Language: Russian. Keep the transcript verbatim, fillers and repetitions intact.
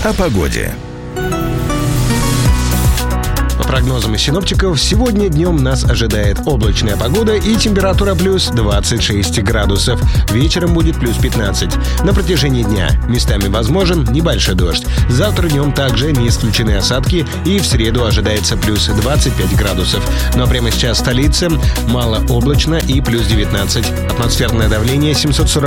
о погоде. По прогнозам синоптиков, сегодня днем нас ожидает облачная погода и температура плюс двадцать шесть градусов. Вечером будет плюс пятнадцать. На протяжении дня местами возможен небольшой дождь. Завтра днем также не исключены осадки, и в среду ожидается плюс двадцать пять градусов. Ну а прямо сейчас в столице малооблачно и плюс девятнадцать. Атмосферное давление семьсот сорок